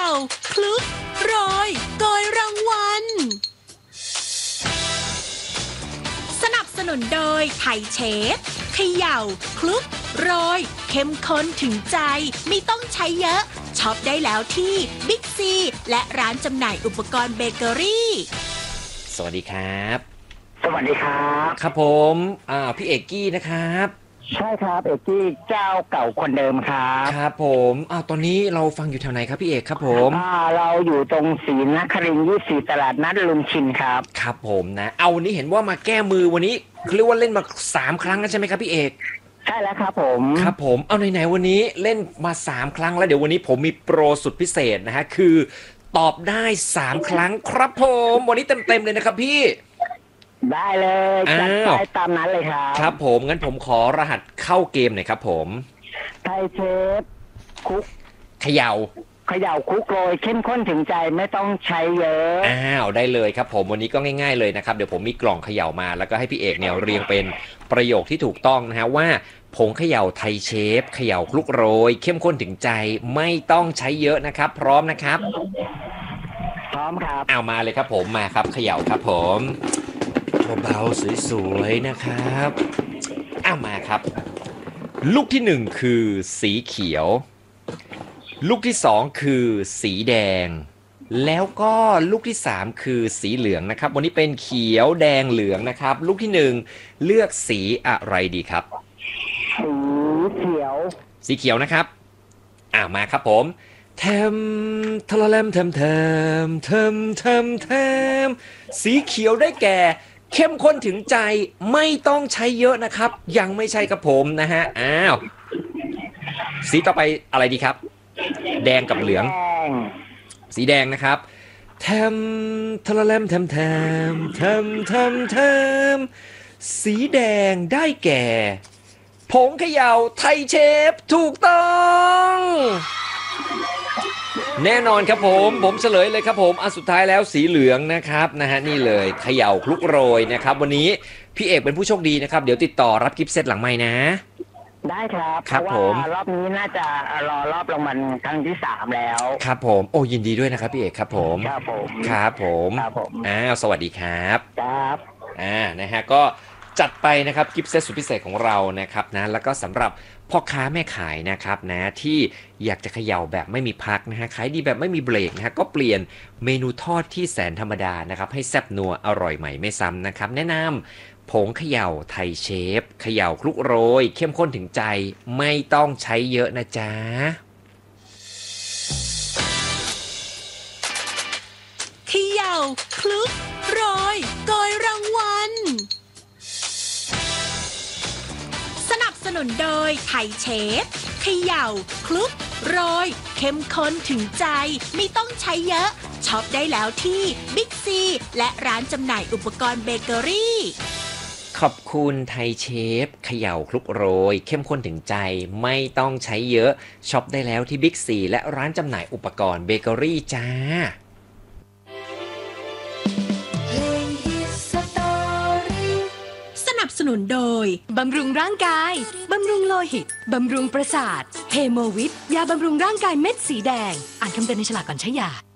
ย่าคลุกโรยโกยรางวัลสนับสนุนโดยไทยเชฟเขย่าคลุกโรยเข้มข้นถึงใจไม่ต้องใช้เยอะช็อปได้แล้วที่บิ๊กซีและร้านจำหน่ายอุปกรณ์เบเกอรี่สวัสดีครับสวัสดีครับครับผมพี่เอกกี้นะครับใช่ครับเอกกี้เจ้าเก่าคนเดิมครับครับผมตอนนี้เราฟังอยู่แถวไหนครับพี่เอกครับผมเราอยู่ตรงศรีนครินทร์24ตลาดนัดลุมชินครับครับผมนะวันนี้เห็นว่ามาแก้มือวันนี้เรียกว่าเล่นมา3 ครั้งแล้วใช่ไหมครับพี่เอกใช่แล้วครับผมครับผมไหนวันนี้เล่นมา3 ครั้งแล้วเดี๋ยววันนี้ผมมีโปรสุดพิเศษนะฮะคือตอบได้3 ครั้งครับผมวันนี้เต็มเลยนะครับพี่ได้เลยจัดไปตามนั้นเลยครับครับผมงั้นผมขอรหัสเข้าเกมหน่อยครับผมไทยเชฟคุกเขย่าคุกโรยเข้มข้นถึงใจไม่ต้องใช้เยอะได้เลยครับผมวันนี้ก็ง่ายๆเลยนะครับเดี๋ยวผมมีกล่องเขย่ามาแล้วก็ให้พี่เอกเนี่ยเรียงเป็นประโยคที่ถูกต้องนะฮะว่าผงเขย่าไทยเชฟเขย่าคลุกโรยเข้มข้นถึงใจไม่ต้องใช้เยอะนะครับพร้อมนะครับพร้อมครับมาเลยครับผมมาครับเขย่าครับผมเบาๆสวยๆนะครับมาครับลูกที่1คือสีเขียวลูกที่2คือสีแดงแล้วก็ลูกที่3คือสีเหลืองนะครับวันนี้เป็นเขียวแดงเหลืองนะครับลูกที่1เลือกสีอะไรดีครับสีเขียวนะครับมาครับผมเทมทะเลมเทมเทมเทมเทมเทมสีเขียวได้แก่เข้มข้นถึงใจไม่ต้องใช้เยอะนะครับยังไม่ใช่ครับผมนะฮะสีต่อไปอะไรดีครับแดงกับเหลืองสีแดงนะครับเทมทะเลมเทมเทมเทมเทมเทมสีแดงได้แก่ผงเขย่าไทยเชฟถูกต้องแน่นอนครับผมเฉลยเลยครับผมสุดท้ายแล้วสีเหลืองนะครับนะฮะนี่เลยเขย่าคลุกโรยนะครับวันนี้พี่เอกเป็นผู้โชคดีนะครับเดี๋ยวติดต่อรับกิฟต์เซตหลังไมค์นะได้ครับครับผมรอบนี้น่าจะรอรอบรางวัลครั้งที่3แล้วครับผมยินดีด้วยนะครับพี่เอกครับผมครับผมครับผมสวัสดีครับครับนะฮะก็จัดไปนะครับกิฟต์เซตสุดพิเศษของเรานะครับนะแล้วก็สำหรับพ่อค้าแม่ขายนะครับนะที่อยากจะเขย่าแบบไม่มีพักนะฮะขายดีแบบไม่มีเบรกนะฮะก็เปลี่ยนเมนูทอดที่แสนธรรมดานะครับให้แซ่บนัวอร่อยใหม่ไม่ซ้ำนะครับแนะนำผงเขย่าไทยเชฟเขย่าคลุกโรยเข้มข้นถึงใจไม่ต้องใช้เยอะนะจ๊ะเขย่าคลุกโรยโกยรางวัลสนับสนุนโดยไทยเชฟเขย่าคลุกโรยเข้มข้นถึงใจไม่ต้องใช้เยอะช็อปได้แล้วที่บิ๊กซีและร้านจำหน่ายอุปกรณ์เบเกอรี่ขอบคุณไทยเชฟเขย่าคลุกโรยเข้มข้นถึงใจไม่ต้องใช้เยอะช็อปได้แล้วที่บิ๊กซีและร้านจำหน่ายอุปกรณ์เบเกอรี่จ้าสนับสนุนโดยบำรุงร่างกายบำรุงโลหิตบำรุงประสาทเฮโมวิทยาบำรุงร่างกายเม็ดสีแดงอ่านคำเตือนในฉลากก่อนใช้ยา